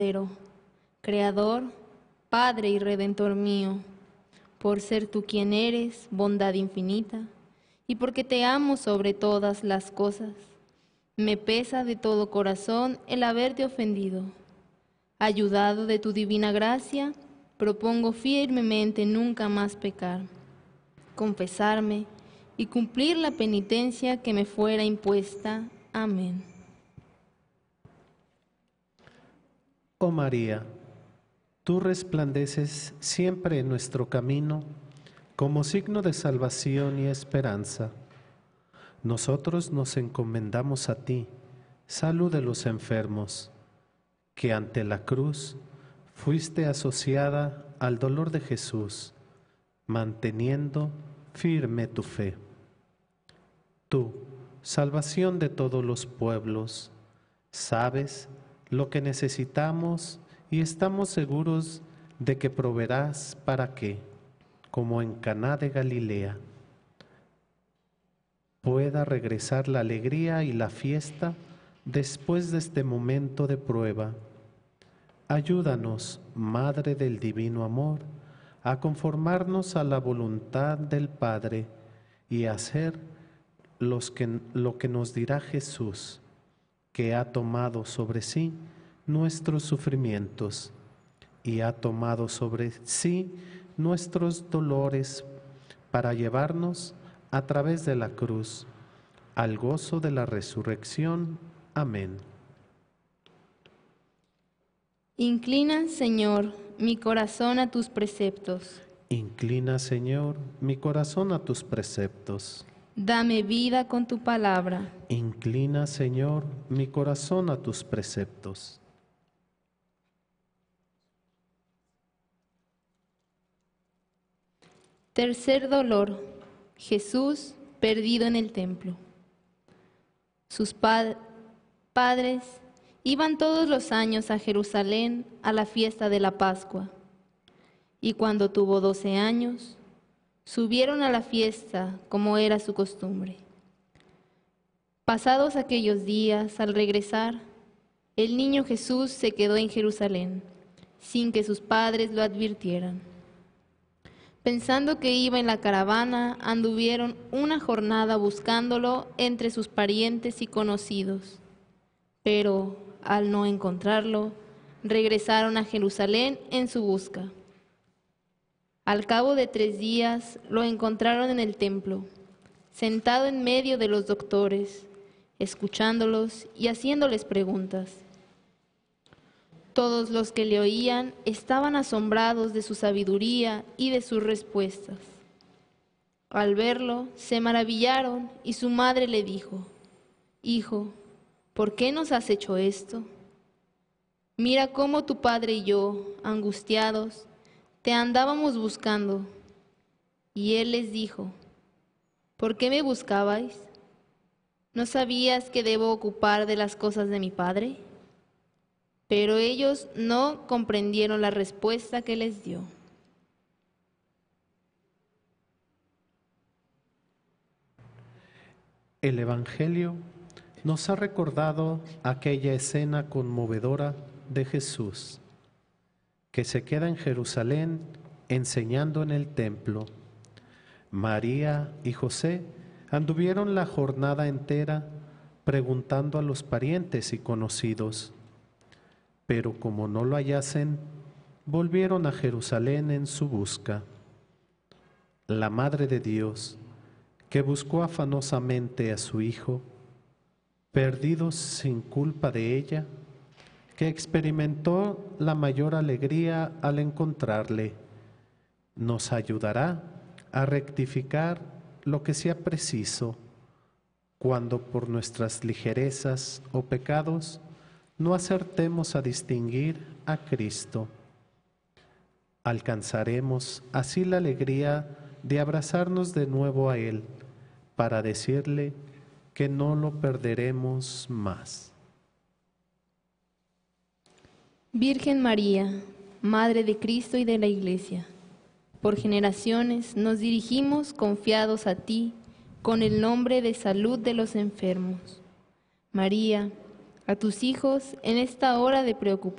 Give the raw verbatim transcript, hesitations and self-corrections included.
Creador, Padre y Redentor mío, por ser tú quien eres, bondad infinita, y porque te amo sobre todas las cosas, me pesa de todo corazón el haberte ofendido. Ayudado de tu divina gracia, propongo firmemente nunca más pecar, confesarme y cumplir la penitencia que me fuera impuesta. Amén. Oh María, tú resplandeces siempre en nuestro camino como signo de salvación y esperanza. Nosotros nos encomendamos a ti, salud de los enfermos, que ante la cruz fuiste asociada al dolor de Jesús, manteniendo firme tu fe. Tú, salvación de todos los pueblos, sabes lo que necesitamos y estamos seguros de que proveerás para que, como en Caná de Galilea, pueda regresar la alegría y la fiesta después de este momento de prueba. Ayúdanos, Madre del Divino Amor, a conformarnos a la voluntad del Padre y a hacer los que, lo que nos dirá Jesús, que ha tomado sobre sí nuestros sufrimientos y ha tomado sobre sí nuestros dolores para llevarnos a través de la cruz al gozo de la resurrección. Amén. Inclina, Señor, mi corazón a tus preceptos. Inclina, Señor, mi corazón a tus preceptos. Dame vida con tu palabra. Inclina, Señor, mi corazón a tus preceptos. Tercer dolor. Jesús perdido en el templo. Sus pa- padres iban todos los años a Jerusalén a la fiesta de la Pascua. Y cuando tuvo doce años, subieron a la fiesta como era su costumbre. Pasados aquellos días, al regresar, el niño Jesús se quedó en Jerusalén, sin que sus padres lo advirtieran. Pensando que iba en la caravana, anduvieron una jornada buscándolo entre sus parientes y conocidos. Pero, al no encontrarlo, regresaron a Jerusalén en su busca. Al cabo de tres días lo encontraron en el templo, sentado en medio de los doctores, escuchándolos y haciéndoles preguntas. Todos los que le oían estaban asombrados de su sabiduría y de sus respuestas. Al verlo, se maravillaron y su madre le dijo: «Hijo, ¿por qué nos has hecho esto? Mira cómo tu padre y yo, angustiados, te andábamos buscando». Y él les dijo: «¿Por qué me buscabais? ¿No sabías que debo ocupar de las cosas de mi padre?». Pero ellos no comprendieron la respuesta que les dio. El Evangelio nos ha recordado aquella escena conmovedora de Jesús, que se queda en Jerusalén enseñando en el templo. María y José anduvieron la jornada entera preguntando a los parientes y conocidos, pero como no lo hallasen, volvieron a Jerusalén en su busca. La Madre de Dios, que buscó afanosamente a su Hijo, perdido sin culpa de ella, que experimentó la mayor alegría al encontrarle, nos ayudará a rectificar lo que sea preciso cuando por nuestras ligerezas o pecados no acertemos a distinguir a Cristo. Alcanzaremos así la alegría de abrazarnos de nuevo a Él para decirle que no lo perderemos más. Virgen María, Madre de Cristo y de la Iglesia, por generaciones nos dirigimos confiados a ti con el nombre de salud de los enfermos. María, a tus hijos en esta hora de preocupación,